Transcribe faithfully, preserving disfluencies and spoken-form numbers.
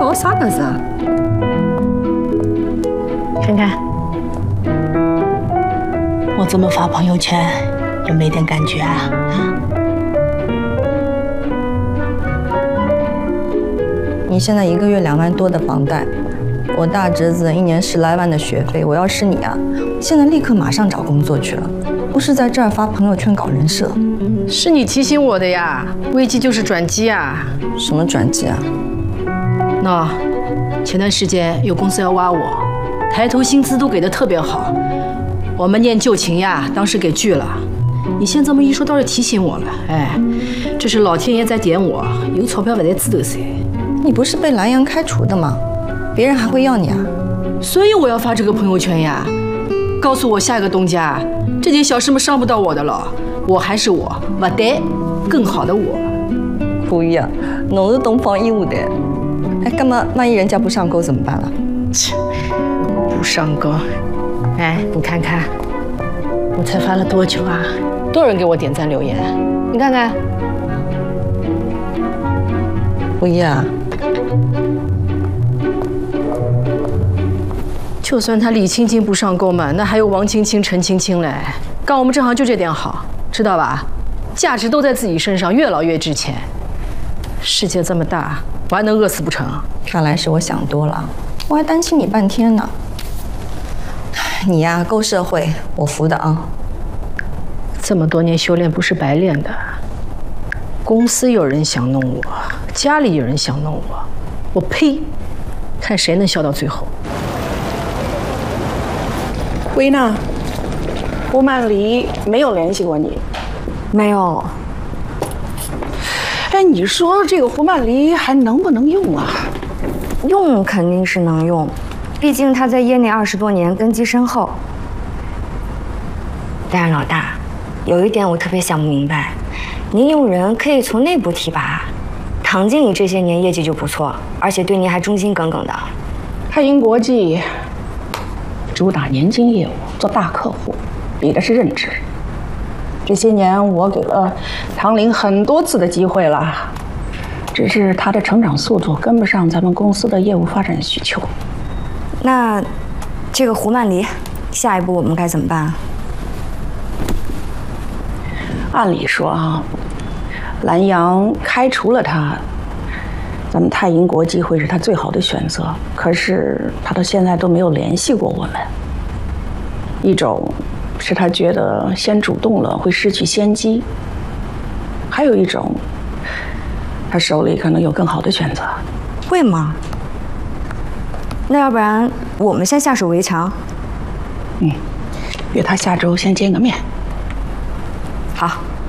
闹啥个子啊？ 看看，我这么发朋友圈，有没点感觉啊？啊？ 你现在一个月两万多的房贷，我大侄子一年十来万的学费，我要是你啊，现在立刻马上找工作去了，不是在这儿发朋友圈搞人设。 是你提醒我的呀，危机就是转机啊。 什么转机啊？ 那前段时间有公司要挖我，抬头薪资都给的特别好，我们念旧情呀，当时给拒了。你现在这么一说，倒是提醒我了。哎，这是老天爷在点我，有钞票不在指头噻。 你不是被蓝洋开除的吗？别人还会要你啊？ 所以我要发这个朋友圈呀，告诉我下一个东家，这点小事嘛伤不到我的了，我还是我，不得更好的我。 不一样，侬是东方医务的。哎，干嘛？万一人家不上钩怎么办了？ 切，不上钩。哎，你看看，我才发了多久啊？多少人给我点赞留言？你看看。 不一样。 就算他李青青不上钩嘛，那还有王青青、陈青青嘞。干我们这行就这点好，知道吧？价值都在自己身上，越老越值钱。世界这么大，我还能饿死不成？ 看来是我想多了，我还担心你半天呢。你呀，够社会，我服的啊。 这么多年修炼不是白练的。公司有人想弄我，家里有人想弄我，我呸！看谁能笑到最后。 薇娜，胡曼黎没有联系过你？ 没有。 哎，你说这个胡曼黎还能不能用啊？ 用肯定是能用，毕竟他在业内二十多年，根基深厚。但是老大，有一点我特别想不明白，您用人可以从内部提拔，唐经理这些年业绩就不错，而且对您还忠心耿耿的。 泰银国际主打年金业务，做大客户，比的是认知。这些年我给了唐林很多次的机会了，只是他的成长速度跟不上咱们公司的业务发展需求。 那这个胡曼黎，下一步我们该怎么办？ 按理说啊，蓝洋开除了他，咱们泰银国际会是他最好的选择。可是他到现在都没有联系过我们。一种是他觉得先主动了会失去先机，还有一种，他手里可能有更好的选择。 会吗？那要不然我们先下手为强。 嗯，约他下周先见个面。 好。